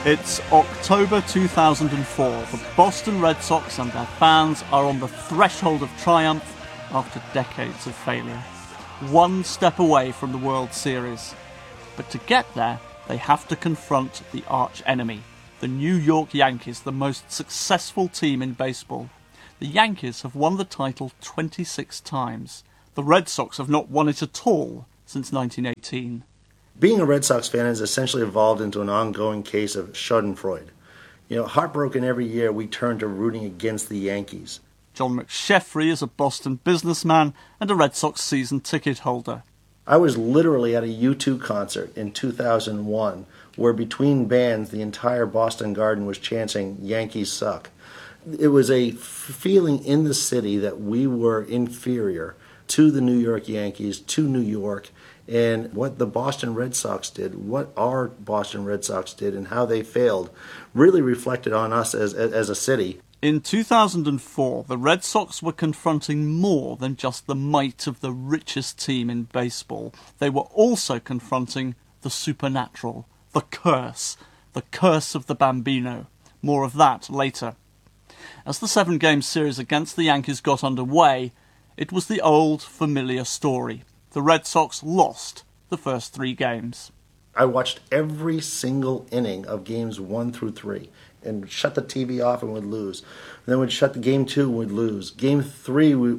It's October 2004. The Boston Red Sox and their fans are on the threshold of triumph after decades of failure. One step away from the World Series. But to get there, they have to confront the arch-enemy, the New York Yankees, the most successful team in baseball. The Yankees have won the title 26 times. The Red Sox have not won it at all since 1918. Being a Red Sox fan has essentially evolved into an ongoing case of schadenfreude. Heartbroken every year, we turn to rooting against the Yankees. John McSheffrey is a Boston businessman and a Red Sox season ticket holder. I was literally at a U2 concert in 2001 where between bands the entire Boston Garden was chanting, "Yankees suck." It was a feeling in the city that we were inferior to the New York Yankees, to New York, and what the Boston Red Sox did, what our Boston Red Sox did, and how they failed, really reflected on us as a city. In 2004, the Red Sox were confronting more than just the might of the richest team in baseball. They were also confronting the supernatural, the curse of the Bambino. More of that later. As the 7-game series against the Yankees got underway, it was the old, familiar story. The Red Sox lost the first 3 games. I watched every single inning of games 1 through 3 and shut the TV off and would lose. And then we'd shut the game 2 and would lose. Game 3 we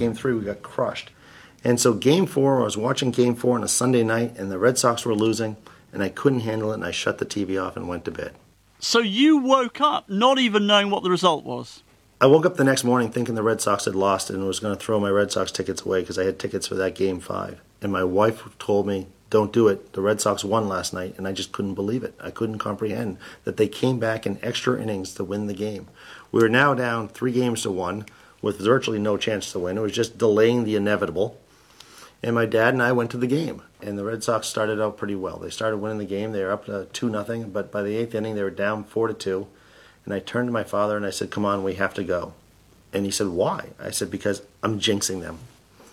got crushed. And so game 4, I was watching game 4 on a Sunday night and the Red Sox were losing and I couldn't handle it and I shut the TV off and went to bed. So you woke up not even knowing what the result was? I woke up the next morning thinking the Red Sox had lost and was going to throw my Red Sox tickets away because I had tickets for that game 5. And my wife told me, "Don't do it. The Red Sox won last night," and I just couldn't believe it. I couldn't comprehend that they came back in extra innings to win the game. We were now down 3-1 with virtually no chance to win. It was just delaying the inevitable. And my dad and I went to the game, and the Red Sox started out pretty well. They started winning the game. They were up to 2-0, but by the 8th inning, they were down 4-2. And I turned to my father and I said, "Come on, we have to go." And he said, "Why?" I said, "Because I'm jinxing them."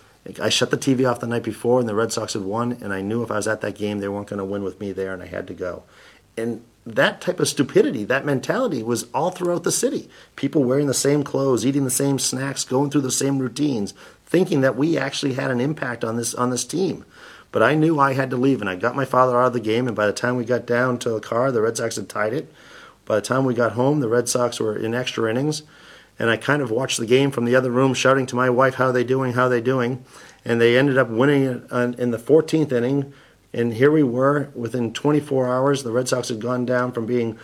I shut the TV off the night before and the Red Sox had won, and I knew if I was at that game, they weren't going to win with me there, and I had to go. And that type of stupidity, that mentality was all throughout the city. People wearing the same clothes, eating the same snacks, going through the same routines, thinking that we actually had an impact on this team. But I knew I had to leave, and I got my father out of the game, and by the time we got down to the car, the Red Sox had tied it. By the time we got home, the Red Sox were in extra innings, and I kind of watched the game from the other room, shouting to my wife, "How are they doing? How are they doing?" And they ended up winning it in the 14th inning, and here we were. Within 24 hours, the Red Sox had gone down from being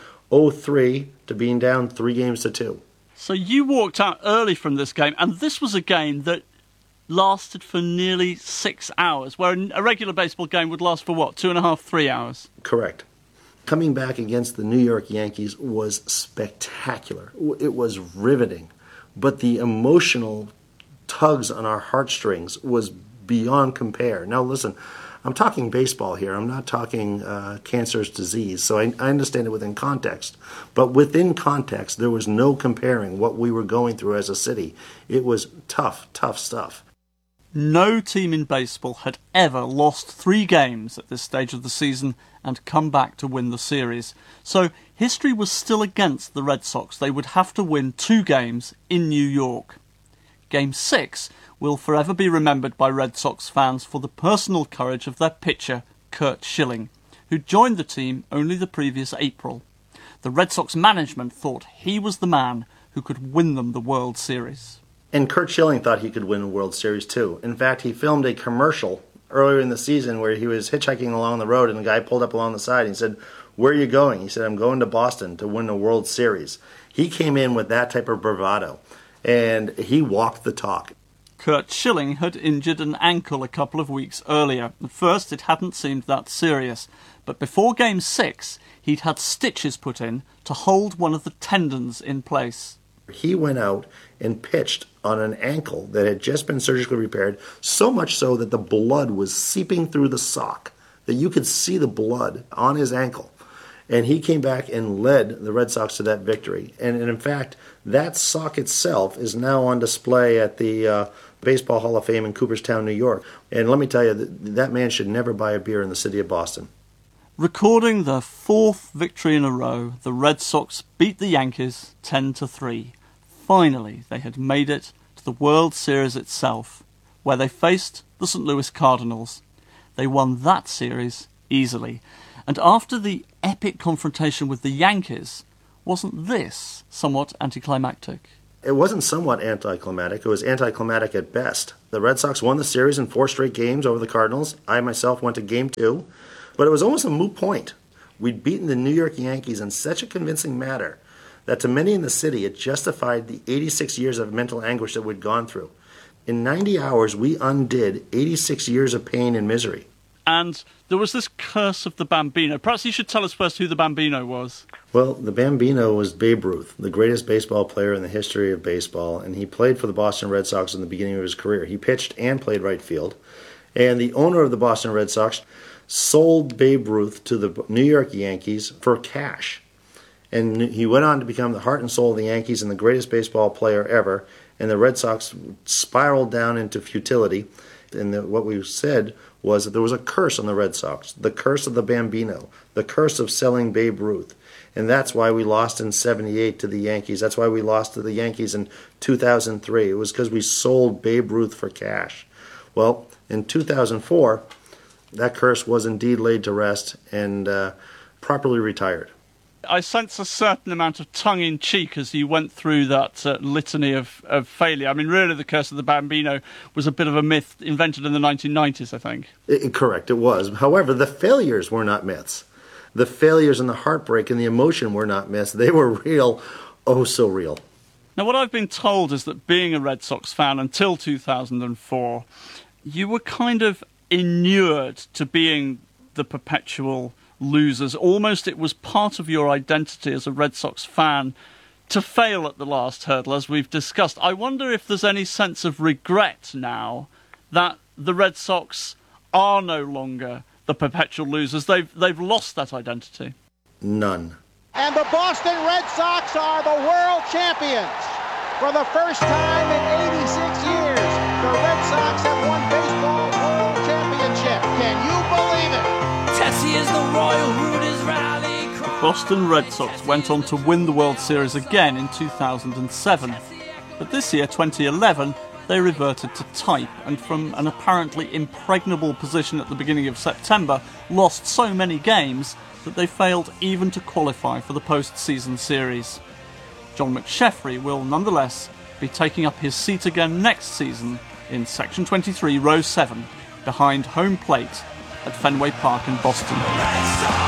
0-3 to being down 3-2. So you walked out early from this game, and this was a game that lasted for nearly 6 hours, where a regular baseball game would last for, 2.5, 3 hours? Correct. Coming back against the New York Yankees was spectacular. It was riveting. But the emotional tugs on our heartstrings was beyond compare. Now listen, I'm talking baseball here. I'm not talking cancerous disease, so I understand it within context. But within context, there was no comparing what we were going through as a city. It was tough stuff. No team in baseball had ever lost 3 games at this stage of the season and come back to win the series. So history was still against the Red Sox. They would have to win 2 games in New York. Game 6 will forever be remembered by Red Sox fans for the personal courage of their pitcher, Curt Schilling, who joined the team only the previous April. The Red Sox management thought he was the man who could win them the World Series. And Curt Schilling thought he could win a World Series too. In fact, he filmed a commercial earlier in the season where he was hitchhiking along the road and the guy pulled up along the side and he said, "Where are you going?" He said, "I'm going to Boston to win a World Series." He came in with that type of bravado and he walked the talk. Curt Schilling had injured an ankle a couple of weeks earlier. At first it hadn't seemed that serious, but before Game 6 he'd had stitches put in to hold one of the tendons in place. He went out and pitched on an ankle that had just been surgically repaired, so much so that the blood was seeping through the sock, that you could see the blood on his ankle. And he came back and led the Red Sox to that victory. And in fact, that sock itself is now on display at the Baseball Hall of Fame in Cooperstown, New York. And let me tell you, that man should never buy a beer in the city of Boston. Recording their fourth victory in a row, the Red Sox beat the Yankees 10-3. Finally, they had made it to the World Series itself, where they faced the St. Louis Cardinals. They won that series easily. And after the epic confrontation with the Yankees, wasn't this somewhat anticlimactic? It wasn't somewhat anticlimactic. It was anticlimactic at best. The Red Sox won the series in 4 straight games over the Cardinals. I myself went to Game 2. But it was almost a moot point. We'd beaten the New York Yankees in such a convincing manner that to many in the city it justified the 86 years of mental anguish that we'd gone through. In 90 hours, we undid 86 years of pain and misery. And there was this curse of the Bambino. Perhaps you should tell us first who the Bambino was. Well, the Bambino was Babe Ruth, the greatest baseball player in the history of baseball, and he played for the Boston Red Sox in the beginning of his career. He pitched and played right field. And the owner of the Boston Red Sox sold Babe Ruth to the New York Yankees for cash. And he went on to become the heart and soul of the Yankees and the greatest baseball player ever. And the Red Sox spiraled down into futility. And what we said was that there was a curse on the Red Sox, the curse of the Bambino, the curse of selling Babe Ruth. And that's why we lost in 78 to the Yankees. That's why we lost to the Yankees in 2003. It was because we sold Babe Ruth for cash. Well, in 2004, that curse was indeed laid to rest and properly retired. I sense a certain amount of tongue-in-cheek as you went through that litany of failure. I mean, really, the curse of the Bambino was a bit of a myth invented in the 1990s, I think. Correct, it was. However, the failures were not myths. The failures and the heartbreak and the emotion were not myths. They were real, oh so real. Now, what I've been told is that being a Red Sox fan until 2004, you were kind of inured to being the perpetual losers. Almost it was part of your identity as a Red Sox fan to fail at the last hurdle, as we've discussed. I wonder if there's any sense of regret now that the Red Sox are no longer the perpetual losers. They've lost that identity. None. And the Boston Red Sox are the world champions. For the first time in 86 years, the Red Sox have won baseball world championship. Can you believe it? Tessie is the royal Rooters rally cry. Boston Red Sox went on to win the World Series again in 2007. But this year, 2011, they reverted to type and from an apparently impregnable position at the beginning of September, lost so many games that they failed even to qualify for the post-season series. John McSheffrey will nonetheless be taking up his seat again next season in Section 23, Row 7, behind home plate at Fenway Park in Boston.